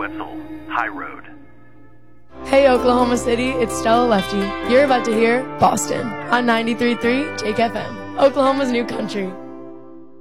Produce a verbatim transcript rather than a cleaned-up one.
Wetzel, High Road. Hey Oklahoma City, it's Stella Lefty. You're about to hear Boston on ninety-three point three Take F M, Oklahoma's new country.